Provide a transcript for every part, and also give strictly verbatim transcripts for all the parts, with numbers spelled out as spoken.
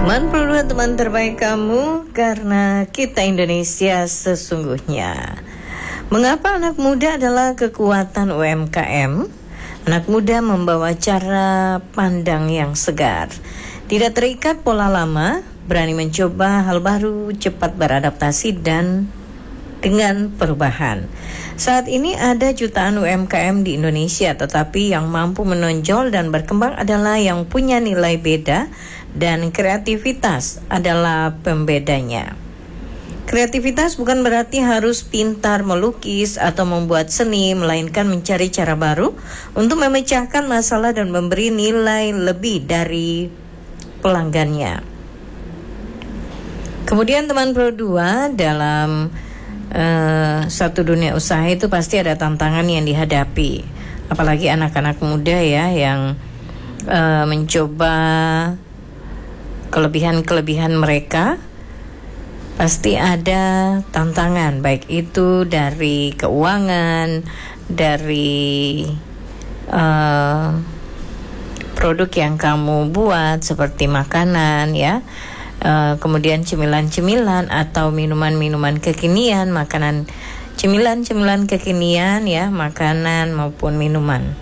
Teman Pro dua, teman terbaik kamu, karena kita Indonesia sesungguhnya. Mengapa anak muda adalah kekuatan U M K M? Anak muda membawa cara pandang yang segar, tidak terikat pola lama, berani mencoba hal baru, cepat beradaptasi dan dengan perubahan. Saat ini ada jutaan U M K M di Indonesia, tetapi yang mampu menonjol dan berkembang adalah yang punya nilai beda, dan kreativitas adalah pembedanya. Kreativitas bukan berarti harus pintar melukis atau membuat seni, melainkan mencari cara baru untuk memecahkan masalah dan memberi nilai lebih dari pelanggannya. Kemudian teman Pro dua, dalam uh, satu dunia usaha itu pasti ada tantangan yang dihadapi. Apalagi anak-anak muda ya yang uh, mencoba kelebihan-kelebihan mereka. Pasti ada tantangan, baik itu dari keuangan, dari uh, produk yang kamu buat seperti makanan ya, uh, kemudian cemilan-cemilan atau minuman-minuman kekinian, makanan cemilan-cemilan kekinian ya, makanan maupun minuman.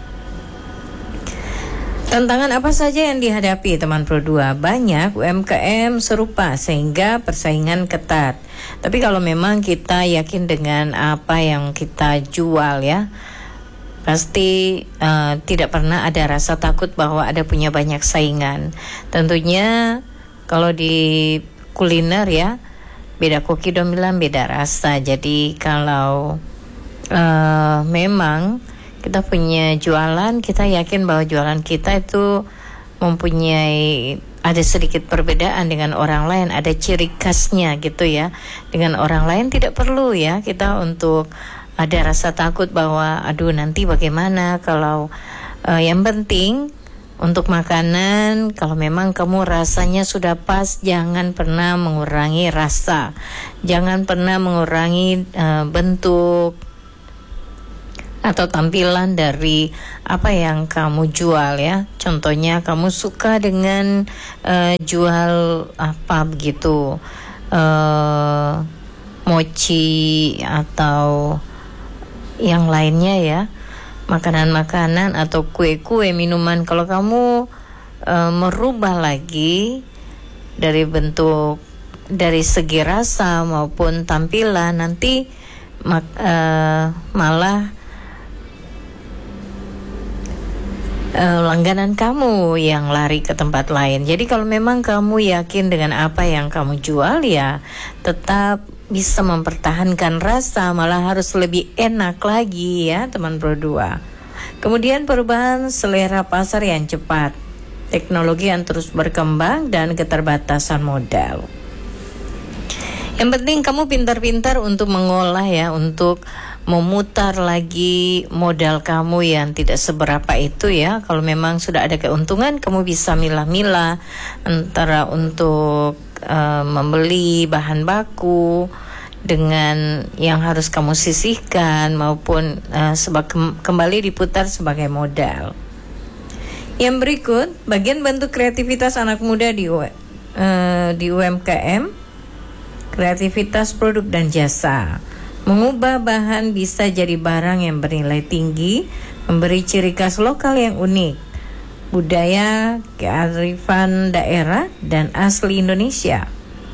Tantangan apa saja yang dihadapi teman Pro dua? Banyak U M K M serupa sehingga persaingan ketat. Tapi kalau memang kita yakin dengan apa yang kita jual ya, pasti uh, tidak pernah ada rasa takut bahwa ada punya banyak saingan. Tentunya kalau di kuliner ya, beda koki dominan beda rasa. Jadi kalau uh, memang kita punya jualan, kita yakin bahwa jualan kita itu mempunyai ada sedikit perbedaan dengan orang lain, ada ciri khasnya gitu ya. Dengan orang lain tidak perlu ya kita untuk ada rasa takut bahwa aduh nanti bagaimana kalau uh, yang penting untuk makanan, kalau memang kamu rasanya sudah pas, jangan pernah mengurangi rasa, jangan pernah mengurangi uh, bentuk atau tampilan dari apa yang kamu jual ya. Contohnya kamu suka dengan uh, jual apa begitu, uh, mochi atau yang lainnya ya, makanan-makanan atau kue-kue, minuman. Kalau kamu uh, merubah lagi dari bentuk, dari segi rasa maupun tampilan, nanti mak, uh, malah Uh, langganan kamu yang lari ke tempat lain. Jadi kalau memang kamu yakin dengan apa yang kamu jual ya, tetap bisa mempertahankan rasa, malah harus lebih enak lagi ya teman Pro dua. Kemudian perubahan selera pasar yang cepat, teknologi yang terus berkembang, dan keterbatasan modal. Yang penting kamu pintar-pintar untuk mengolah ya, untuk memutar lagi modal kamu yang tidak seberapa itu ya. Kalau memang sudah ada keuntungan, kamu bisa milah-milah antara untuk uh, membeli bahan baku dengan yang harus kamu sisihkan maupun uh, seba- kembali diputar sebagai modal. Yang berikut, bagian bentuk kreativitas anak muda di, uh, di U M K M, kreativitas produk dan jasa. Mengubah bahan bisa jadi barang yang bernilai tinggi, memberi ciri khas lokal yang unik, budaya, kearifan daerah, dan asli Indonesia.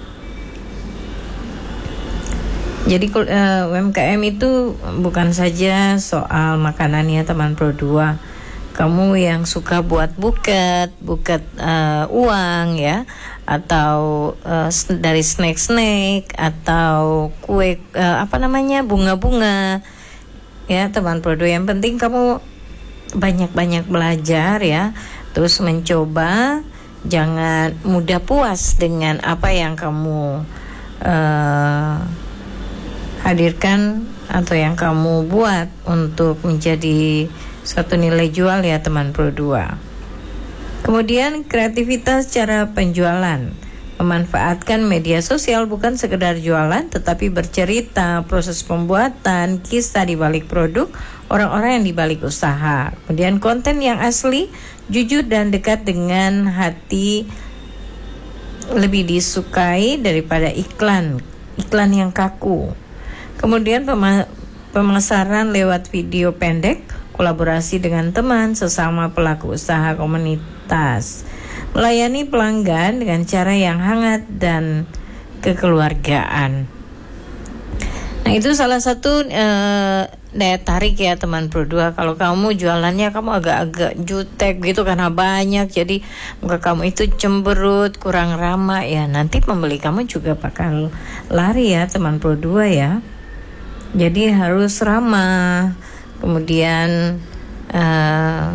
Jadi uh, U M K M itu bukan saja soal makanannya teman Pro dua. Kamu yang suka buat buket, buket uh, uang ya, atau uh, dari snack-snack atau kue uh, apa namanya bunga-bunga ya teman Pro dua. Yang penting kamu banyak-banyak belajar ya, terus mencoba, jangan mudah puas dengan apa yang kamu uh, hadirkan atau yang kamu buat untuk menjadi suatu nilai jual ya teman Pro dua. Kemudian kreativitas cara penjualan, memanfaatkan media sosial bukan sekedar jualan tetapi bercerita proses pembuatan, kisah di balik produk, orang-orang yang di balik usaha. Kemudian konten yang asli, jujur dan dekat dengan hati lebih disukai daripada iklan iklan yang kaku. Kemudian pema- pemasaran lewat video pendek, kolaborasi dengan teman sesama pelaku usaha komunitas, melayani pelanggan dengan cara yang hangat dan kekeluargaan. Nah, itu salah satu uh, daya tarik ya teman Pro dua. Kalau kamu jualannya kamu agak-agak jutek gitu karena banyak, jadi muka kamu itu cemberut, kurang ramah ya, nanti pembeli kamu juga bakal lari ya teman Pro dua ya. Jadi harus ramah. Kemudian uh,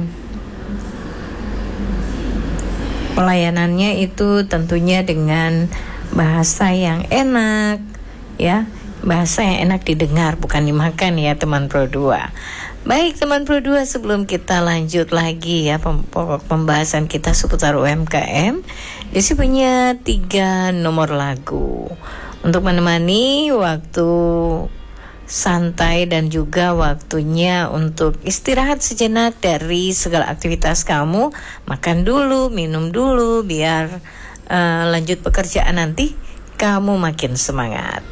pelayanannya itu tentunya dengan bahasa yang enak ya, bahasa yang enak didengar bukan dimakan ya teman Pro dua. Baik teman Pro dua, sebelum kita lanjut lagi ya pokok pembahasan kita seputar U M K M, Desi punya tiga nomor lagu untuk menemani waktu santai dan juga waktunya untuk istirahat sejenak dari segala aktivitas kamu. Makan dulu, minum dulu biar uh, lanjut pekerjaan nanti kamu makin semangat.